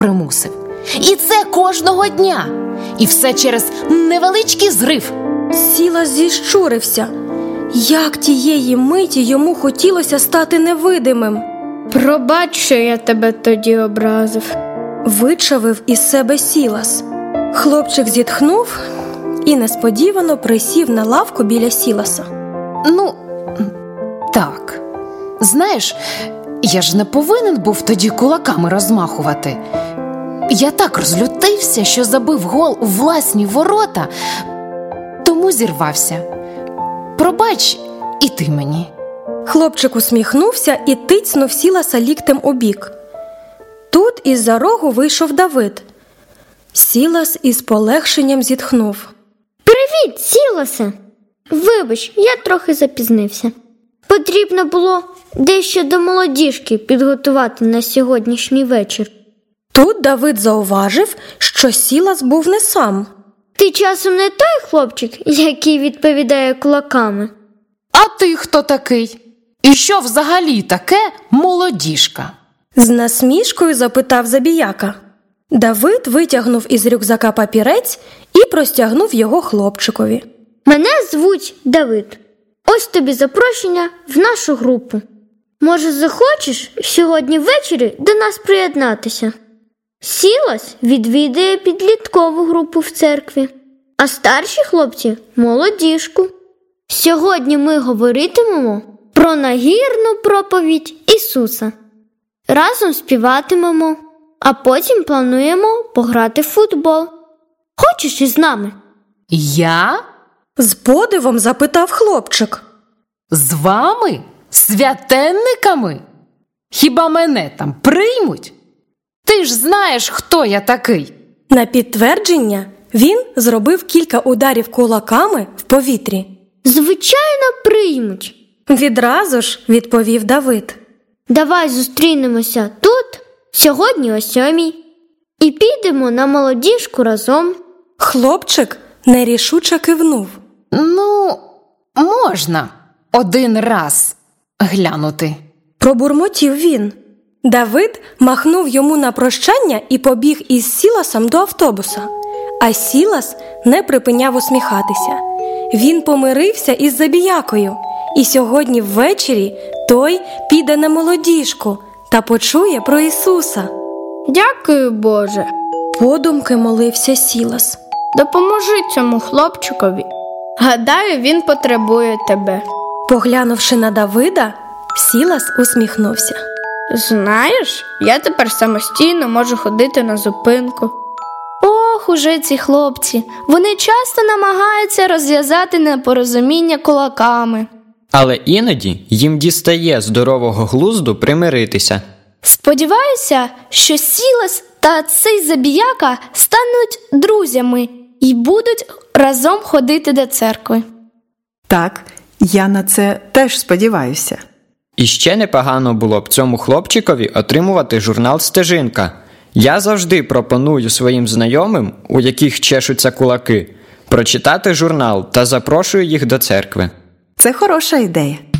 примусив. І це кожного дня. І все через невеличкий зрив. Сілас зіщурився. Як тієї миті йому хотілося стати невидимим. «Пробач, що я тебе тоді образив», – вичавив із себе Сілас. Хлопчик зітхнув і несподівано присів на лавку біля Сіласа. «Ну, так. Знаєш, я ж не повинен був тоді кулаками розмахувати. Я так розлютився, що забив гол у власні ворота, тому зірвався. Пробач і ти мені». Хлопчик усміхнувся і тицьнув Сіласа ліктем у бік. Тут із-за рогу вийшов Давид. Сілас із полегшенням зітхнув. «Привіт, Сіласе! Вибач, я трохи запізнився. Потрібно було дещо до молодіжки підготувати на сьогоднішній вечір». Тут Давид зауважив, що Сілас був не сам. «Ти часом не той хлопчик, який відповідає кулаками?» «А ти хто такий? І що взагалі таке молодіжка?» З насмішкою запитав забіяка. Давид витягнув із рюкзака папірець і простягнув його хлопчикові. «Мене звуть Давид. Ось тобі запрошення в нашу групу. Може, захочеш сьогодні ввечері до нас приєднатися? Сілас відвідає підліткову групу в церкві, а старші хлопці – молодіжку. Сьогодні ми говоритимемо про нагірну проповідь Ісуса. Разом співатимемо, а потім плануємо пограти в футбол. Хочеш із нами?» «Я?» – з подивом запитав хлопчик. «З вами? Святенниками? Хіба мене там приймуть? Ти ж знаєш, хто я такий». На підтвердження він зробив кілька ударів кулаками в повітрі. «Звичайно, приймуть», – відразу ж відповів Давид. «Давай зустрінемося тут сьогодні о 7:00 і підемо на молодіжку разом». Хлопчик нерішуче кивнув. «Ну, можна один раз глянути», – пробурмотів він. Давид махнув йому на прощання і побіг із Сіласом до автобуса. А Сілас не припиняв усміхатися. Він помирився із забіякою, і сьогодні ввечері той піде на молодіжку та почує про Ісуса. «Дякую, Боже», – подумки молився Сілас. «Допоможи цьому хлопчикові. Гадаю, він потребує тебе». Поглянувши на Давида, Сілас усміхнувся. «Знаєш, я тепер самостійно можу ходити на зупинку». «Ох, уже ці хлопці, вони часто намагаються розв'язати непорозуміння кулаками». Але іноді їм дістає здорового глузду примиритися. «Сподіваюся, що Сілас та цей забіяка стануть друзями і будуть разом ходити до церкви». Так, я на це теж сподіваюся. І ще непогано було б цьому хлопчикові отримувати журнал «Стежинка». Я завжди пропоную своїм знайомим, у яких чешуться кулаки, прочитати журнал та запрошую їх до церкви. Це хороша ідея.